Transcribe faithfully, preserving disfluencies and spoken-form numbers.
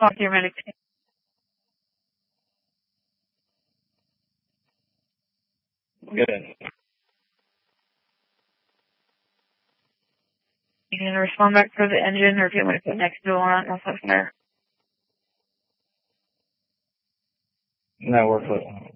respond to your medic. Good. You can respond back for the engine, or if you want to put next to on it, that's up there. No, we're putting